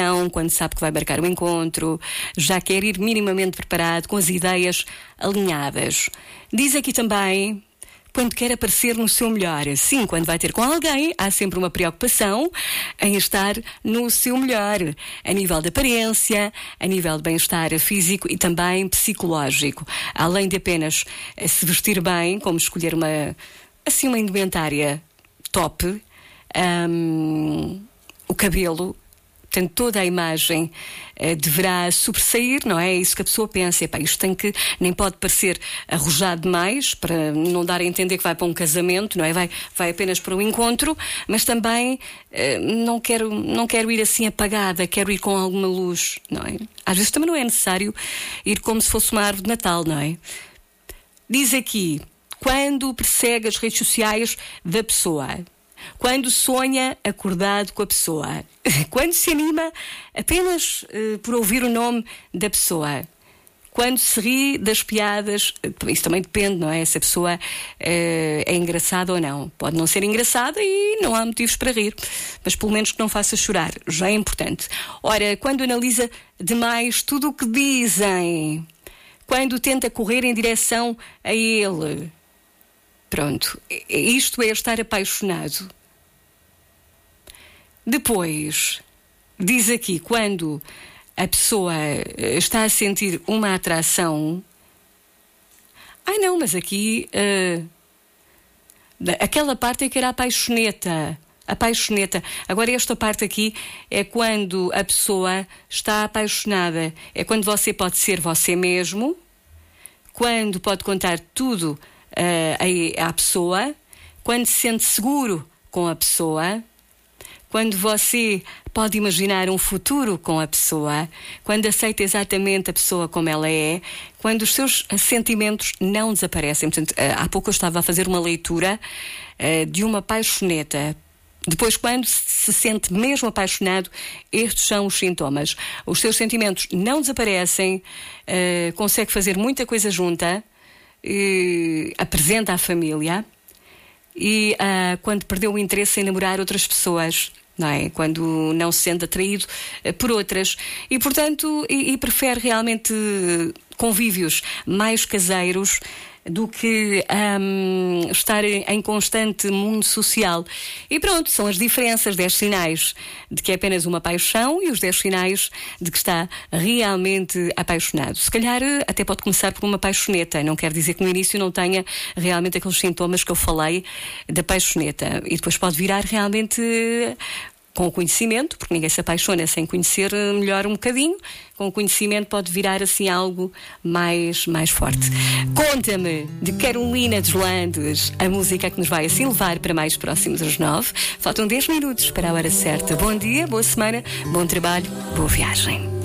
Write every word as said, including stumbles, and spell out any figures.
antecipação, quando sabe que vai marcar o encontro, já quer ir minimamente preparado, com as ideias alinhadas. Diz aqui também, quando quer aparecer no seu melhor. Sim, quando vai ter com alguém, há sempre uma preocupação em estar no seu melhor, a nível de aparência, a nível de bem-estar físico e também psicológico. Além de apenas se vestir bem, como escolher uma, assim, uma indumentária top, um, o cabelo, portanto, toda a imagem uh, deverá sobressair, não é? É isso que a pessoa pensa. Epá, isto tem que, nem pode parecer arrojado demais, para não dar a entender que vai para um casamento, não é? Vai, vai apenas para um encontro, mas também uh, não quero, não quero ir assim apagada, quero ir com alguma luz, não é? Às vezes também não é necessário ir como se fosse uma árvore de Natal, não é? Diz aqui, quando persegue as redes sociais da pessoa, quando sonha acordado com a pessoa, quando se anima apenas uh, por ouvir o nome da pessoa, quando se ri das piadas, isso também depende, não é? Se a pessoa uh, é engraçada ou não. Pode não ser engraçada e não há motivos para rir, mas pelo menos que não faça chorar, já é importante. Ora, quando analisa demais tudo o que dizem, quando tenta correr em direção a ele, pronto, isto é estar apaixonado. Depois, diz aqui, quando a pessoa está a sentir uma atração. Ai não, mas aqui uh, aquela parte é que era a paixoneta. A paixoneta. Agora esta parte aqui é quando a pessoa está apaixonada. É quando você pode ser você mesmo, quando pode contar tudo uh, à pessoa, quando se sente seguro com a pessoa, quando você pode imaginar um futuro com a pessoa, quando aceita exatamente a pessoa como ela é, quando os seus sentimentos não desaparecem. Portanto, há pouco eu estava a fazer uma leitura uh, de uma paixoneta. Depois, quando se sente mesmo apaixonado, estes são os sintomas. Os seus sentimentos não desaparecem, uh, consegue fazer muita coisa junta, uh, apresenta à família e uh, quando perdeu o interesse em namorar outras pessoas, não é? Quando não se sente atraído uh, por outras e, portanto, e, e prefere realmente convívios mais caseiros do que um, estar em constante mundo social. E pronto, são as diferenças, dez sinais de que é apenas uma paixão e os dez sinais de que está realmente apaixonado. Se calhar até pode começar por uma paixoneta, não quer dizer que no início não tenha realmente aqueles sintomas que eu falei da paixoneta, e depois pode virar realmente com o conhecimento, porque ninguém se apaixona sem conhecer melhor um bocadinho. Com o conhecimento pode virar assim algo mais, mais forte. Conta-me de Carolina Deslandes, a música que nos vai assim levar para mais próximos às nove. Faltam dez minutos para a hora certa. Bom dia, boa semana, bom trabalho, boa viagem.